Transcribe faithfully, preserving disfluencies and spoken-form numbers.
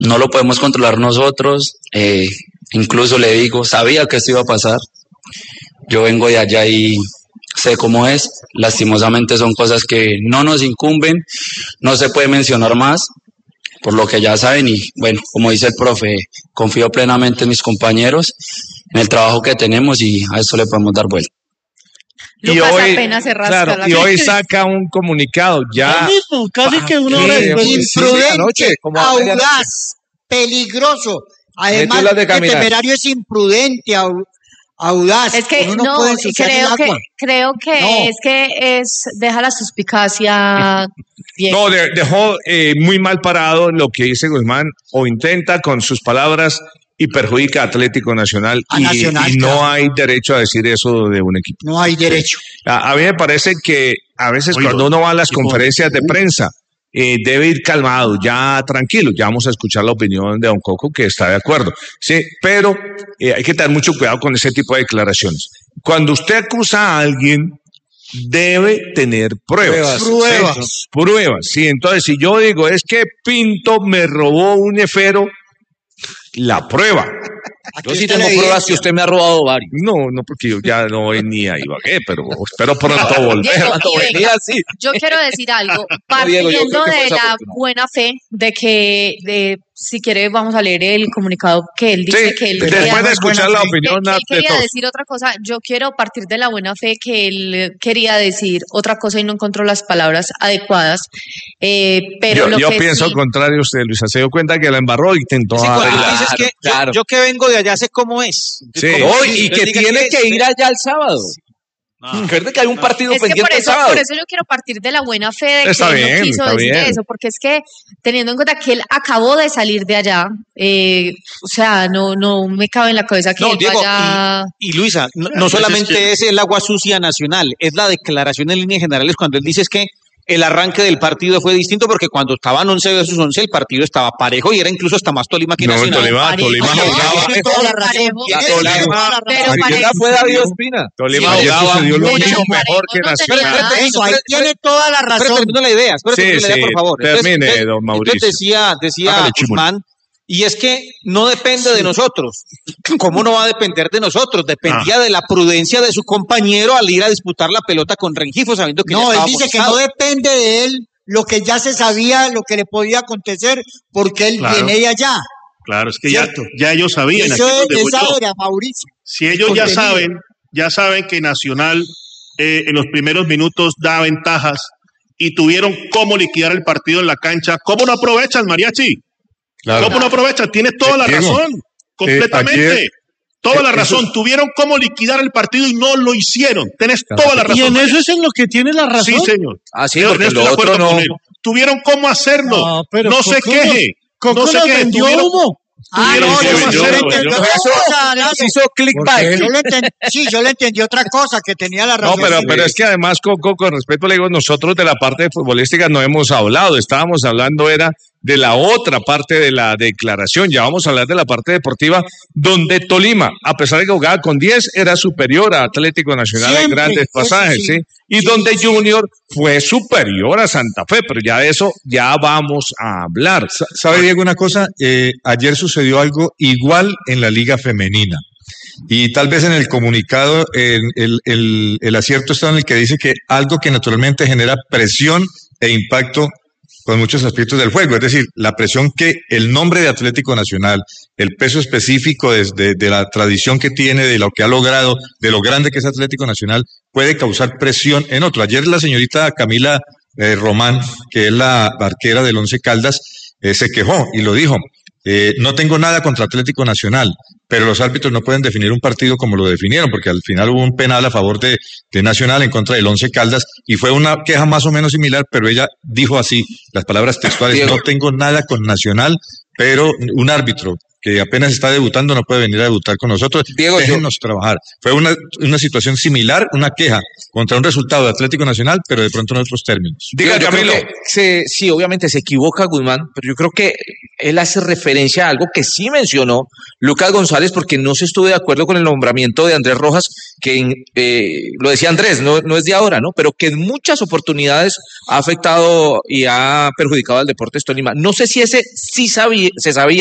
no lo podemos controlar nosotros, eh, incluso le digo, sabía que esto iba a pasar, yo vengo de allá y sé cómo es, lastimosamente son cosas que no nos incumben, no se puede mencionar más, por lo que ya saben, y bueno, como dice el profe, confío plenamente en mis compañeros, en el trabajo que tenemos y a eso le podemos dar vuelta. Y Lucas hoy, apenas se rasca claro, la y hoy cabeza. saca un comunicado ya. Lo mismo, casi que una ¿Qué? hora después. Sí, Imprudente, anoche, como a medianoche. audaz, peligroso. Además, Metió las de que caminar. temerario es imprudente, au- audaz. Es que Uno no, no, puede ensuciar el creo que agua. creo que No. es que es deja la suspicacia bien. No, de- dejó eh, muy mal parado lo que dice Guzmán, o intenta con sus palabras y perjudica a Atlético Nacional. A y, Nacional, y no claro. hay derecho a decir eso de un equipo. No hay derecho. A, a mí me parece que a veces Oiga, cuando uno va a las hijo, conferencias de prensa, eh, debe ir calmado, ya tranquilo. Ya vamos a escuchar la opinión de Don Coco, que está de acuerdo. Sí, pero eh, hay que tener mucho cuidado con ese tipo de declaraciones. Cuando usted acusa a alguien, debe tener pruebas. Pruebas. Sí, pruebas. Sí, entonces si yo digo, es que Pinto me robó un efero, la prueba. Aquí Yo sí está tengo la pruebas evidencia. que usted me ha robado varios. No, no, porque yo ya no voy ni a Ibagué, pero espero pronto volver. Diego, Cuando y venga, venía así. yo quiero decir algo, Diego, yo partiendo creo que fue de la desafortunado. buena fe de que, de, si quiere, vamos a leer el comunicado que él dice Sí, que él después quería, de escuchar la que- opinión que él de quería todos. decir otra cosa. Yo quiero partir de la buena fe que él quería decir otra cosa y no encontró las palabras adecuadas. Eh, pero Yo, lo yo que pienso sí, al contrario de usted, Luisa. Se dio cuenta que la embarró y intentó Sí, cuando tú arreglar. dices que yo- claro. yo, que vengo de allá sé cómo es. Sí. Como- No, y que diga tiene que ir allá el sábado. Ah. Recuerde que hay un partido es que pendiente por el eso, sábado. por eso yo quiero partir de la buena fe de Está que él bien, no quiso está decir bien. eso, porque es que teniendo en cuenta que él acabó de salir de allá, eh, o sea, no, no me cabe en la cabeza que No, él Diego, vaya... y, y Luisa, no, Claro, no pues solamente es es, que- el agua sucia nacional, es la declaración en líneas generales cuando él dice es que el arranque del partido fue distinto porque cuando estaban once versus once el partido estaba parejo y era incluso hasta más Tolima que No, Nacional. Tolima, Parejo, Tolima parejo, jugaba. Tiene toda la razón. parejo. Tiene La Tolima. toda la razón. Pero Ayer parejo. fue David Ospina. Tolima Ayer jugaba sucedió lo mucho mismo. mejor que Parejo no Nacional. tenía nada. Eso, ahí tiene toda la Pero razón. termino la idea, espera, Sí, termine la idea, sí, por favor. termine, entonces, don Mauricio. Entonces decía, decía Hágale, Chimol. Guzmán, y es que no depende de nosotros. ¿Cómo no va a depender de nosotros? Dependía de la prudencia de su compañero al ir a disputar la pelota con Rengifo, sabiendo que ya No, él estábamos dice que no pasados. depende de él lo que ya se sabía, lo que le podía acontecer, porque él Claro. viene de allá. Claro, es que ya, Cierto. ya ellos sabían. Eso aquí es es, donde voy esa yo. era, Mauricio. Si ellos ya contenido. saben, ya saben que Nacional eh, en los primeros minutos da ventajas y tuvieron cómo liquidar el partido en la cancha, ¿cómo no aprovechan, Mariachi? Claro. ¿Cómo no aprovechan? Tienes toda la Diego, razón, completamente. ayer- toda la eh, eso- razón. Tuvieron cómo liquidar el partido y no lo hicieron. Tenés toda la razón. Y en eso es en lo que tiene la razón. Sí, señor. Ah, sí, Yo porque estoy lo de acuerdo otro con no. él. Tuvieron cómo hacerlo. No, No, pero se Coco queje. Coco no se nos queje. vendió Tuvieron- humo. Ah, Tuvieron no, que yo, hacerlo. yo le entendí Yo- otra cosa, Lalo. Se hizo clickbait. Yo le entendí, sí, yo le entendí otra cosa, que tenía la No, razón. pero, Sí. pero es que además, Coco, con respeto le digo, nosotros de la parte futbolística no hemos hablado, estábamos hablando era de la otra parte de la declaración, ya vamos a hablar de la parte deportiva, donde Tolima, a pesar de que jugaba con diez, era superior a Atlético Nacional en Siempre, grandes eso pasajes, sí. ¿sí? Y Sí, donde sí. Junior fue superior a Santa Fe, pero ya de eso ya vamos a hablar. Sa- ¿Sabe, Diego, una cosa? Eh, ayer sucedió algo igual en la Liga Femenina. Y tal vez en el comunicado el, el, el, el acierto está en el que dice que algo que naturalmente genera presión e impacto con muchos aspectos del juego. Es decir, la presión que el nombre de Atlético Nacional, el peso específico de, de, de la tradición que tiene, de lo que ha logrado, de lo grande que es Atlético Nacional, puede causar presión en otro. Ayer la señorita Camila eh, Román, que es la arquera del Once Caldas, eh, se quejó y lo dijo. Eh, no tengo nada contra Atlético Nacional, pero los árbitros no pueden definir un partido como lo definieron, porque al final hubo un penal a favor de, de Nacional en contra del Once Caldas y fue una queja más o menos similar, pero ella dijo así, las palabras textuales, Diego. no tengo nada con Nacional, pero un árbitro que apenas está debutando, no puede venir a debutar con nosotros. Diego, yo- Déjennos trabajar. Fue una, una situación similar, una queja contra un resultado de Atlético Nacional, pero de pronto en otros términos. Diga, Yo- yo creo Camilo. que se- sí, obviamente se equivoca Guzmán, pero yo creo que él hace referencia a algo que sí mencionó Lucas González, porque no se estuvo de acuerdo con el nombramiento de Andrés Rojas, que eh, lo decía Andrés, no, no es de ahora, ¿no? Pero que en muchas oportunidades ha afectado y ha perjudicado al Deportes Tolima. No sé si ese sí sabía, se sabía.